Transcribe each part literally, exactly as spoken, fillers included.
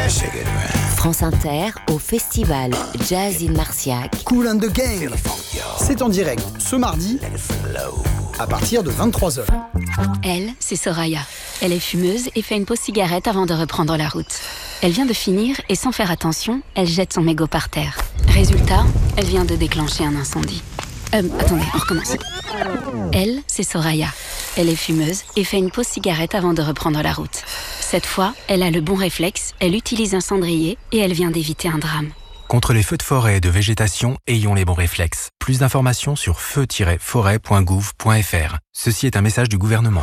France Inter au festival Jazz in Marciac. Kool and the Gang. C'est en direct ce mardi à partir de vingt-trois heures. Elle, c'est Soraya. Elle est fumeuse et fait une pause cigarette avant de reprendre la route. Elle vient de finir et sans faire attention, elle jette son mégot par terre. Résultat, elle vient de déclencher un incendie. Euh, attendez, on recommence. Elle, c'est Soraya. Elle est fumeuse et fait une pause cigarette avant de reprendre la route. Cette fois, elle a le bon réflexe, elle utilise un cendrier et elle vient d'éviter un drame. Contre les feux de forêt et de végétation, ayons les bons réflexes. Plus d'informations sur feu tiret forêt point gouv point f r. Ceci est un message du gouvernement.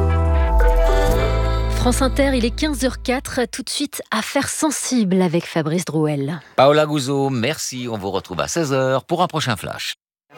France Inter, il est quinze heures quatre, tout de suite Affaires sensibles avec Fabrice Drouel. Paola Guzzo, merci, on vous retrouve à seize heures pour un prochain flash.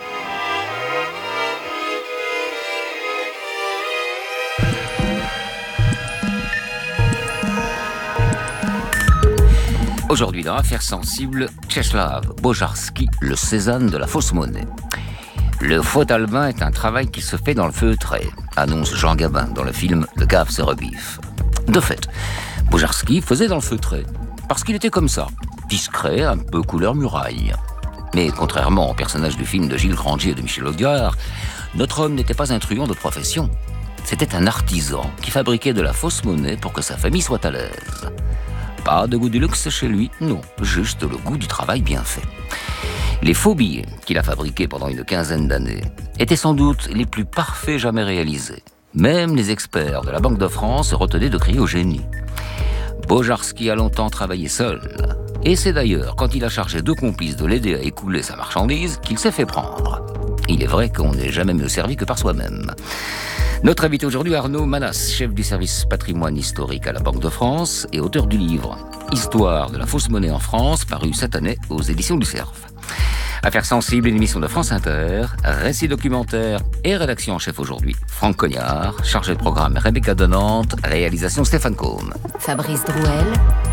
Aujourd'hui dans Affaires sensibles, Czesław Bojarski, le Cézanne de la fausse monnaie. Le faux albin est un travail qui se fait dans le feutré, annonce Jean Gabin dans le film Le Gave se rebiffe. De fait, Bojarski faisait dans le feutré, parce qu'il était comme ça, discret, un peu couleur muraille. Mais contrairement au personnage du film de Gilles Grandier et de Michel Audiard, notre homme n'était pas un truand de profession. C'était un artisan qui fabriquait de la fausse monnaie pour que sa famille soit à l'aise. Pas de goût du luxe chez lui, non, juste le goût du travail bien fait. Les faux billets qu'il a fabriqués pendant une quinzaine d'années étaient sans doute les plus parfaits jamais réalisés. Même les experts de la Banque de France se retenaient de crier au génie. Bojarski a longtemps travaillé seul. Et c'est d'ailleurs quand il a chargé deux complices de l'aider à écouler sa marchandise qu'il s'est fait prendre. Il est vrai qu'on n'est jamais mieux servi que par soi-même. Notre invité aujourd'hui, Arnaud Manas, chef du service patrimoine historique à la Banque de France et auteur du livre « Histoire de la fausse monnaie en France » paru cette année aux éditions du Cerf. Affaires sensibles, une émission de France Inter, récit documentaire et rédaction en chef aujourd'hui, Franck Cognard, chargé de programme Rebecca Donante, réalisation Stéphane Combe. Fabrice Drouel.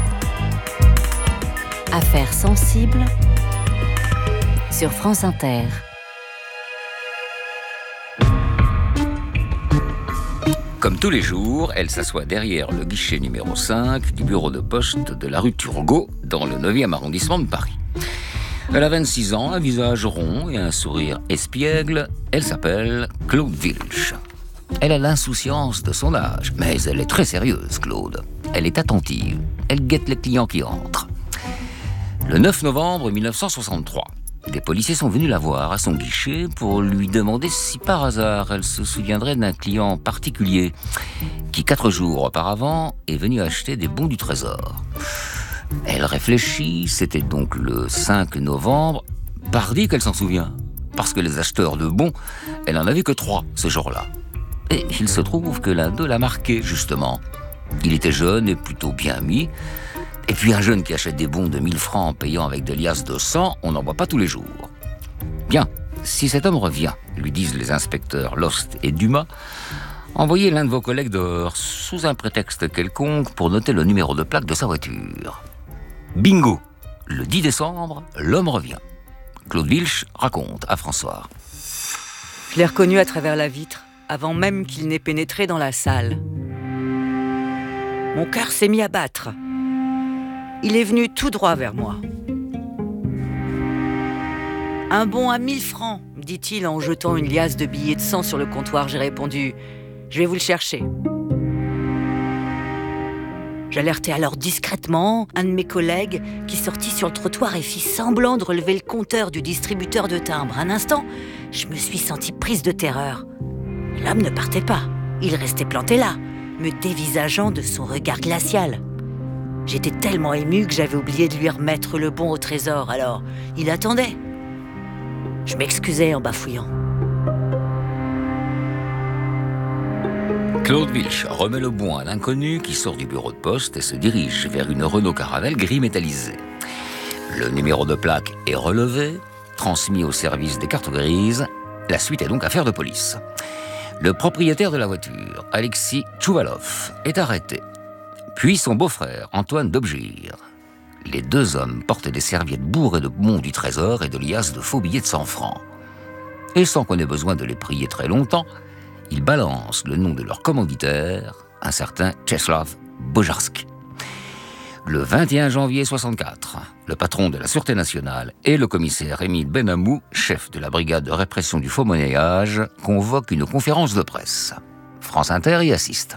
Affaires sensibles sur France Inter. Comme tous les jours, elle s'assoit derrière le guichet numéro cinq du bureau de poste de la rue Turgot, dans le neuvième arrondissement de Paris. Elle a vingt-six ans, un visage rond et un sourire espiègle. Elle s'appelle Claude Wilch. Elle a l'insouciance de son âge, mais elle est très sérieuse, Claude. Elle est attentive, elle guette les clients qui entrent. Le neuf novembre mille neuf cent soixante-trois, des policiers sont venus la voir à son guichet pour lui demander si par hasard elle se souviendrait d'un client particulier qui, quatre jours auparavant, est venu acheter des bons du Trésor. Elle réfléchit, c'était donc le cinq novembre, pardi qu'elle s'en souvient, parce que les acheteurs de bons, elle n'en avait que trois ce jour-là. Et il se trouve que l'un d'eux l'a marqué, justement. Il était jeune et plutôt bien mis. Et puis un jeune qui achète des bons de mille francs en payant avec des liasses de cent, on n'en voit pas tous les jours. Bien, si cet homme revient, lui disent les inspecteurs Lost et Dumas, envoyez l'un de vos collègues dehors, sous un prétexte quelconque, pour noter le numéro de plaque de sa voiture. Bingo! Le dix décembre, l'homme revient. Claude Wilch raconte à François. Je l'ai reconnu à travers la vitre, avant même qu'il n'ait pénétré dans la salle. Mon cœur s'est mis à battre. Il est venu tout droit vers moi. « Un bon à mille francs, dit-il en jetant une liasse de billets de cent sur le comptoir. J'ai répondu « Je vais vous le chercher ». J'alertai alors discrètement un de mes collègues qui sortit sur le trottoir et fit semblant de relever le compteur du distributeur de timbres. Un instant, je me suis sentie prise de terreur. L'homme ne partait pas. Il restait planté là, me dévisageant de son regard glacial. J'étais tellement émue que j'avais oublié de lui remettre le bon au trésor, alors il attendait. Je m'excusais en bafouillant. Claude Wilch remet le bon à l'inconnu qui sort du bureau de poste et se dirige vers une Renault Caravelle gris métallisé. Le numéro de plaque est relevé, transmis au service des cartes grises. La suite est donc affaire de police. Le propriétaire de la voiture, Alexis Tchouvalov, est arrêté. Puis son beau-frère, Antoine Dobgir. Les deux hommes portent des serviettes bourrées de bons du Trésor et de liasses de faux billets de cent francs. Et sans qu'on ait besoin de les prier très longtemps, ils balancent le nom de leur commanditaire, un certain Czesław Bojarski. Le vingt et un janvier soixante-quatre, le patron de la Sûreté nationale et le commissaire Émile Benamou, chef de la brigade de répression du faux monnayage, convoquent une conférence de presse. France Inter y assiste.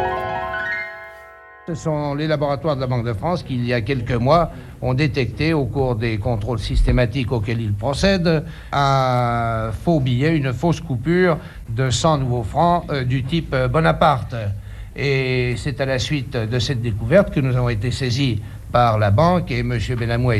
Ce sont les laboratoires de la Banque de France qui, il y a quelques mois, ont détecté, au cours des contrôles systématiques auxquels ils procèdent, un faux billet, une fausse coupure de cent nouveaux francs euh, du type Bonaparte. Et c'est à la suite de cette découverte que nous avons été saisis par la banque et M. Benamou a